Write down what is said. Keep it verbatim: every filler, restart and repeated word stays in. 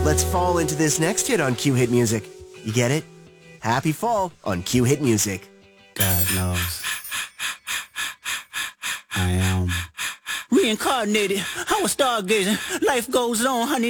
Let's fall into this next hit on Q Hit Music. You get it? Happy Fall on Q Hit Music. God knows. I am reincarnated. I was stargazing. Life goes on, honey.